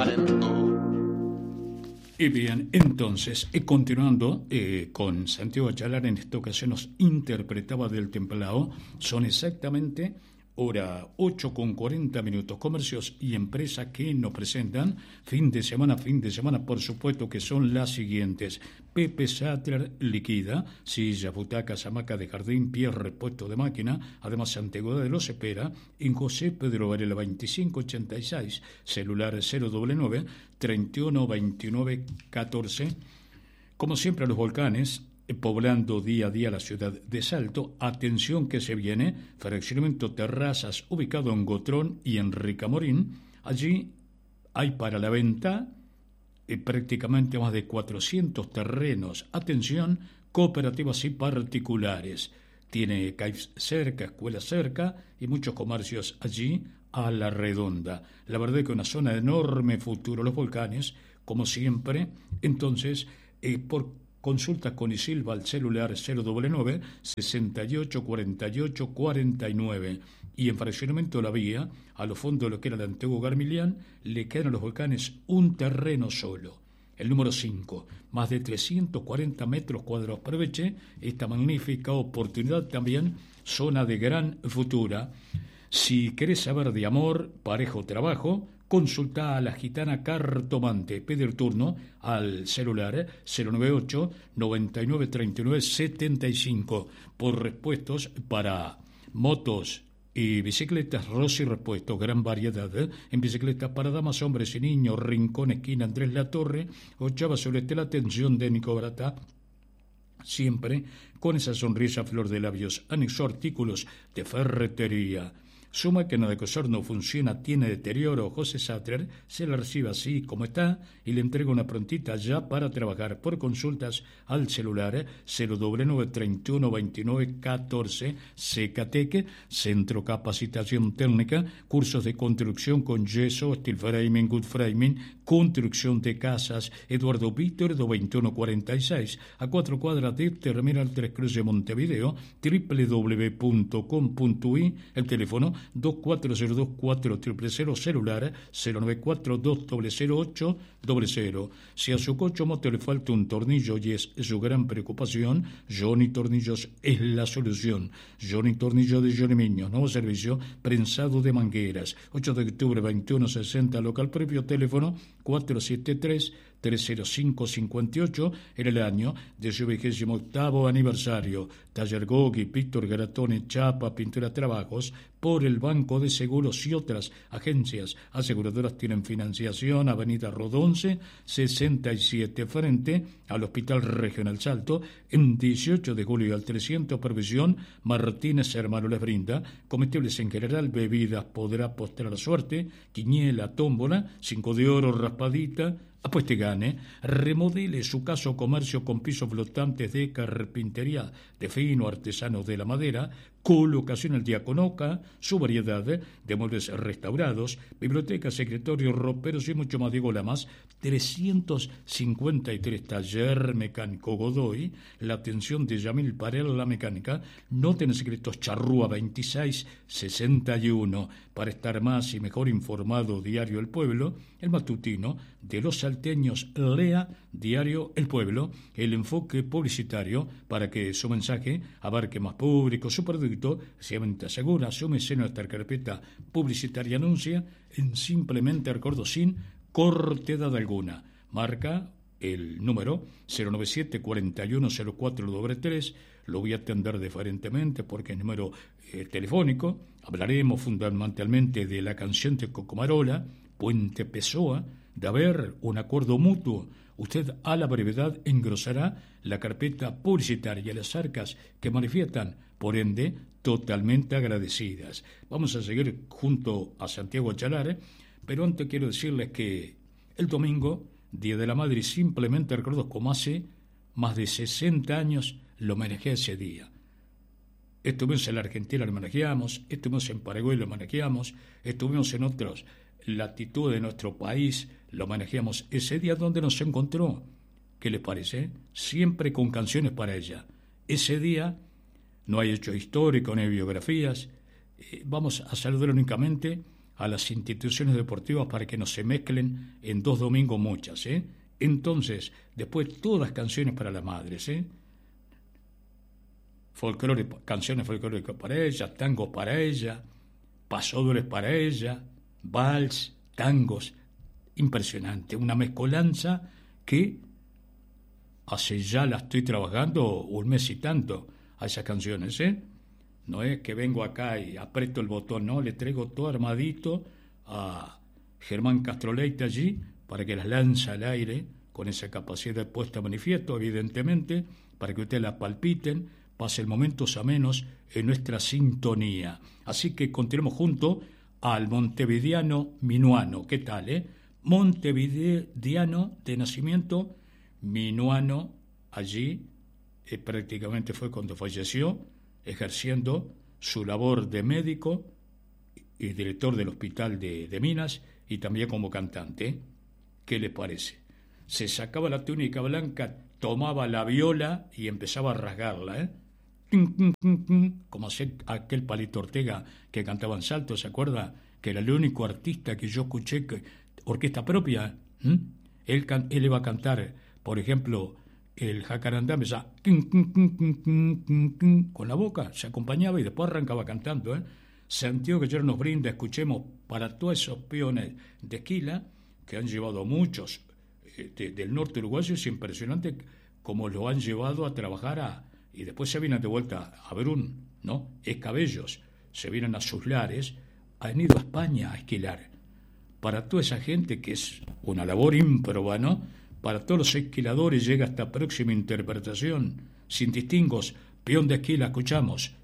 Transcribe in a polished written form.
Y bien, entonces, continuando con Santiago Achalar, en esta ocasión nos interpretaba del Templado. Son exactamente hora 8:40. Comercios y empresas que nos presentan fin de semana, por supuesto, que son las siguientes: Pepe Sattler liquida sillas, butacas, hamaca de jardín, pie repuesto de máquina. Además, Antigüedad de los espera en José Pedro Varela 2586, celular 099 31 29 14. Como siempre, a los volcanes, poblando día a día la ciudad de Salto. Atención que se viene: fraccionamiento Terrazas, ubicado en Gotrón y en Ricamorín. Allí hay para la venta prácticamente más de 400 terrenos. Atención, cooperativas y particulares. Tiene CAIFs cerca, escuelas cerca y muchos comercios allí a la redonda. La verdad es que una zona de enorme futuro, los volcanes, como siempre. Entonces, por consulta con Isilva al celular 099 68 48 49. Y en fraccionamiento de la vía, a los fondos de lo que era el antiguo Garmilián, le quedan a los volcanes un terreno solo. El número 5, más de 340 metros cuadrados. Aproveche esta magnífica oportunidad también, zona de gran futura. Si querés saber de amor, pareja o trabajo, consulta a la Gitana Cartomante. Pide el turno al celular 098 99 39 75 por repuestos para motos y bicicletas. Rossi Repuestos, gran variedad en bicicletas para damas, hombres y niños. Rincón, esquina Andrés Latorre, Ochava Celeste. La atención de Nico Brata, siempre con esa sonrisa a flor de labios. Anexo artículos de ferretería. Su máquina de coser no funciona, tiene deterioro. José Sattler se la recibe así como está y le entrega una prontita ya para trabajar. Por consultas al celular 099 31 29 14. Secatec, Centro Capacitación Técnica, cursos de construcción con yeso, steel framing, wood framing, construcción de casas. Eduardo Víctor, 2146, a 4 cuadras de Terminal Tres Cruces, Montevideo. www.com.uy, el teléfono 24024000, celular 094200800. Si a su coche o moto le falta un tornillo y es su gran preocupación, Johnny Tornillos es la solución. Johnny Tornillo de Johnny Miño, nuevo servicio, prensado de mangueras. 8 de octubre 2160, local propio, teléfono 473-30558, en el año de su 28º aniversario. Taller Gogi, Víctor Garatone, chapa, pintura, trabajos por el Banco de Seguros y otras agencias aseguradoras tienen financiación. Avenida Rodonce 67, frente al Hospital Regional Salto. En 18 de julio al 300, provisión Martínez Hermano les brinda comestibles en general, bebidas, podrá apostar a la suerte, quiniela, tómbola, 5 de oro, raspadita. Apueste, gane. Remodele su casa o comercio con pisos flotantes de carpintería de fino, artesanos de la madera, colocación al Diaconoca, su variedad de muebles restaurados, biblioteca, escritorios, roperos y mucho más. Digo, la más 353. Taller mecánico Godoy, la atención de Yamil Parel, la mecánica. No tenés secretos, Charrúa 2661. Para estar más y mejor informado, Diario El Pueblo, el matutino de los salteños, lea Diario El Pueblo, el enfoque publicitario para que su mensaje abarque más público. Su producto se venta segura. Súmese a nuestra carpeta publicitaria. Anuncia en Simplemente Recuerdo, sin cortedad alguna. Marca el número 097 410433. Lo voy a atender diferentemente porque es número telefónico. Hablaremos fundamentalmente de la canción de Cocomarola, Puente Pessoa, de haber un acuerdo mutuo. Usted a la brevedad engrosará la carpeta publicitaria y las arcas que manifiestan, por ende, totalmente agradecidas. Vamos a seguir junto a Santiago Achalar, pero antes quiero decirles que el domingo, Día de la Madre, Simplemente Recuerdos, como hace más de 60 años, lo manejé ese día. Estuvimos en la Argentina, lo manejamos, estuvimos en Paraguay, lo manejamos, estuvimos en otras latitudes de nuestro país, lo manejamos ese día donde nos encontró. ¿Qué les parece? Siempre con canciones para ella. Ese día no hay hecho histórico, no hay biografías. Vamos a saludar únicamente a las instituciones deportivas para que no se mezclen en 2 domingos muchas, ¿eh? Entonces, después todas canciones para las madres, ¿eh? Folclore, canciones folclóricas para ella, tangos para ella, pasodobles para ella, vals, tangos, impresionante, una mezcolanza que hace ya la estoy trabajando un mes y tanto a esas canciones, ¿eh? No es que vengo acá y aprieto el botón, no, le traigo todo armadito a Germán Castroleite allí para que las lance al aire con esa capacidad de puesta a manifiesto, evidentemente, para que ustedes la palpiten, pasen momentos amenos en nuestra sintonía. Así que continuemos junto al montevideano minuano. ¿Qué tal, montevideano de nacimiento, minuano allí, prácticamente fue cuando falleció, ejerciendo su labor de médico y director del hospital de Minas y también como cantante. ¿Qué le parece? Se sacaba la túnica blanca, tomaba la viola y empezaba a rasgarla, como aquel Palito Ortega que cantaba en Salto, ¿se acuerda? Que era el único artista que yo escuché, orquesta propia. Él iba a cantar, por ejemplo, el jacarandá, empezaba con la boca, se acompañaba y después arrancaba cantando. Santiago Jaller nos brinda, escuchemos para todos esos peones de esquila que han llevado a muchos del norte uruguayo. Es impresionante como lo han llevado a trabajar y después se vienen de vuelta a Brun, ¿no? Escabellos, se vienen a sus lares, han ido a España a esquilar. Para toda esa gente que es una labor ímproba, ¿no? Para todos los esquiladores llega esta próxima interpretación, sin distingos, peón de esquila, escuchamos.